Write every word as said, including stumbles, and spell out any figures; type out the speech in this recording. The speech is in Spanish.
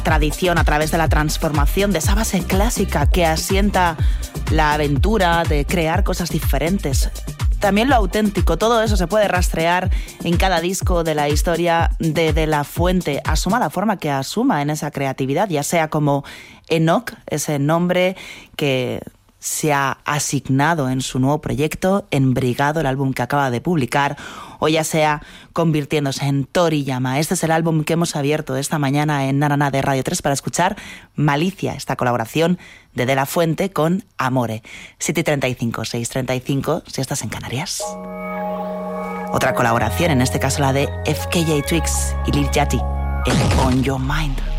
tradición a través de la transformación, de esa base clásica que asienta la aventura de crear cosas diferentes. También lo auténtico, todo eso se puede rastrear en cada disco de la historia de De La Fuente, asuma la forma que asuma en esa creatividad, ya sea como Enoch, ese nombre que se ha asignado en su nuevo proyecto, en Brigado, el álbum que acaba de publicar, o ya sea convirtiéndose en Toriyama. Este es el álbum que hemos abierto esta mañana en Nananá de Radio tres para escuchar Malicia, esta colaboración de De La Fuente con Amore. siete y treinta y cinco, seis y treinta y cinco, si estás en Canarias. Otra colaboración, en este caso la de F K J Twigs y Lil Yachty, en On Your Mind.